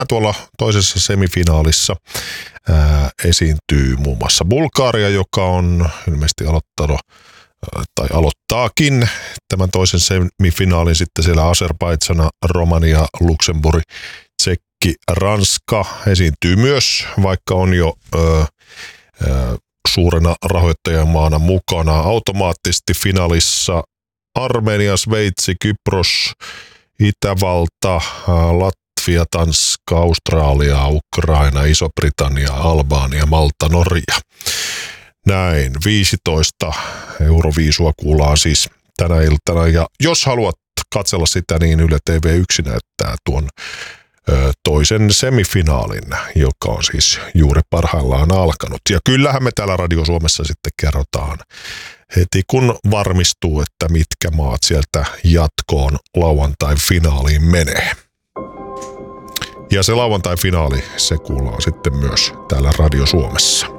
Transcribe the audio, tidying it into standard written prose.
tuolla toisessa semifinaalissa esiintyy muun muassa Bulgaria, joka on ilmeisesti aloittaakin tämän toisen semifinaalin sitten siellä Azerbaidžan, Romania, Luxemburg, Tsekki, Ranska esiintyy myös, vaikka on jo suurena rahoittajamaana mukana automaattisesti finaalissa Armenia, Sveitsi, Kypros, Itävalta, Latvia, Tanska, Australia, Ukraina, Iso-Britannia, Albania, Malta, Norja. Näin, 15 Euroviisua kuullaan siis tänä iltana. Ja jos haluat katsella sitä, niin Yle TV1 näyttää tuon toisen semifinaalin, joka on siis juuri parhaillaan alkanut. Ja kyllähän me täällä Radio Suomessa sitten kerrotaan heti, kun varmistuu, että mitkä maat sieltä jatkoon lauantai-finaaliin menee. Ja se lauantai-finaali, se kuullaan sitten myös täällä Radio Suomessa.